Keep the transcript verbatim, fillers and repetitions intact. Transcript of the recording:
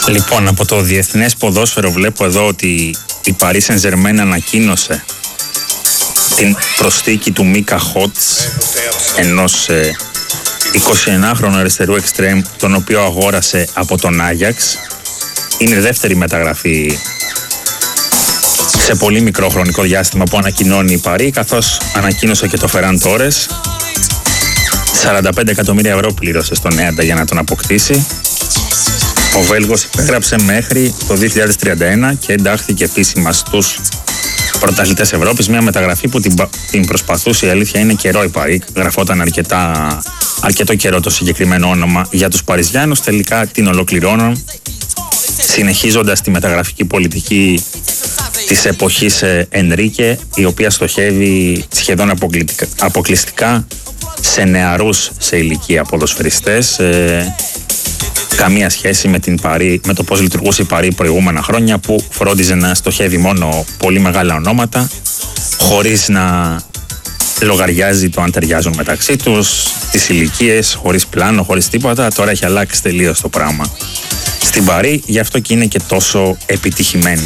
Λοιπόν, από το διεθνές ποδόσφαιρο βλέπω εδώ ότι η Paris Saint-Germain ανακοίνωσε την προσθήκη του Μίκα Χότς, ενός ε, εικοσιενάχρονου αριστερού εξτρέμ, τον οποίο αγόρασε από τον Άγιαξ. Είναι η δεύτερη μεταγραφή σε πολύ μικρό χρονικό διάστημα που ανακοινώνει η Paris, καθώς ανακοίνωσε και το Φεράν Τόρες. σαράντα πέντε εκατομμύρια ευρώ πλήρωσε στον Νέαντα για να τον αποκτήσει. Ο Βέλγος υπέγραψε μέχρι το δύο χιλιάδες τριάντα ένα και εντάχθηκε επίσημα στους πρωταθλητές Ευρώπης. Μια μεταγραφή που την, την προσπαθούσε, η αλήθεια είναι, καιρό η Paris. Γραφόταν αρκετά, αρκετό καιρό το συγκεκριμένο όνομα για τους Παριζιάνους. Τελικά την ολοκληρώνουν, συνεχίζοντας τη μεταγραφική πολιτική της εποχής Ενρίκε, η οποία στοχεύει σχεδόν αποκλειστικά σε νεαρούς σε ηλικία ποδοσφαιριστές. Ε, καμία σχέση με, την Paris, με το πώς λειτουργούσε η Paris προηγούμενα χρόνια, που φρόντιζε να στοχεύει μόνο πολύ μεγάλα ονόματα, χωρίς να λογαριάζει το αν ταιριάζουν μεταξύ τους, τις ηλικίες, χωρίς πλάνο, χωρίς τίποτα. Τώρα έχει αλλάξει τελείως το πράγμα στην Paris, γι' αυτό και είναι και τόσο επιτυχημένη.